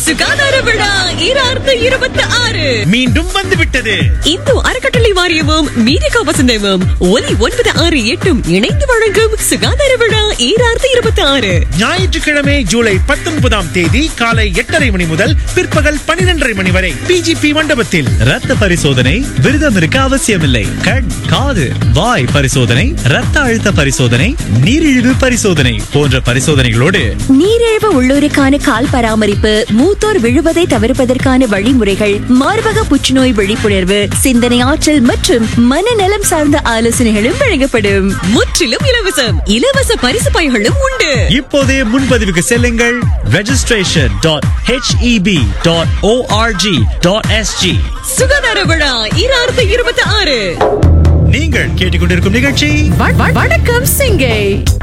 சுகாதார விழா 2026 மீண்டும் வந்துவிட்டது. இந்து அறக்கட்டளை வாரியமும் மீடிகா வசந்தமும் ஒலி 968 இணைந்து வழங்கும் சுகாதார விழா 2026. ஞாயிற்றுக்கிழமை ஜூலை 19ஆம் தேதி காலை 8:30 மணி முதல் பிற்பகல் 12:30 மணி வரை பிஜிபி மண்டபத்தில் ரத்த பரிசோதனை, விரதம் இருக்க அவசியமில்லை. கண், காது, வாய் பரிசோதனை, ரத்த அழுத்த பரிசோதனை, நீரிழிவு பரிசோதனை போன்ற பரிசோதனைகளோடு நீரிழிவு உள்ளோருக்கான கால் பராமரிப்பு, மூத்தோர் விழுவதை தவிர்ப்பதற்கான வழிமுறைகள், மார்பக புற்றுநோய் விழிப்புணர்வு, சிந்தனை ஆற்றல் மற்றும் மனநலம் சார்ந்த ஆலோசனைகளும் வழங்கப்படும். முற்றிலும் இலவசம். இலவச பரிசு பைகளும் உண்டு. இப்போதே முன்பதிவுக்கு செல்லுங்கள். registration.heb.org.sg. சுகாதார விழா 2026. நீங்கள் கேட்டுக்கொண்டிருக்கும் நிகழ்ச்சி வணக்கம் சிங்கை.